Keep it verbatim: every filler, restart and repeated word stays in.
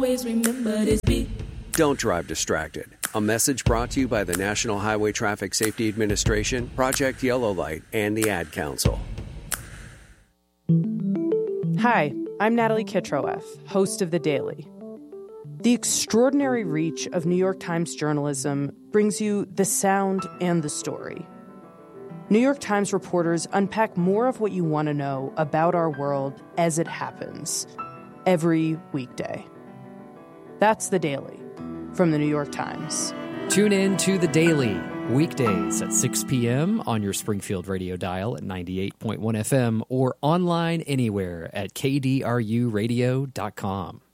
Always remember this beat. Don't drive distracted. A message brought to you by the National Highway Traffic Safety Administration, Project Yellow Light, and the Ad Council. Hi, I'm Natalie Kitroeff, host of The Daily. The extraordinary reach of New York Times journalism brings you the sound and the story. New York Times reporters unpack more of what you want to know about our world as it happens, every weekday. That's The Daily from The New York Times. Tune in to The Daily, weekdays at six p.m. on your Springfield radio dial at ninety-eight point one F M or online anywhere at K D R U radio dot com.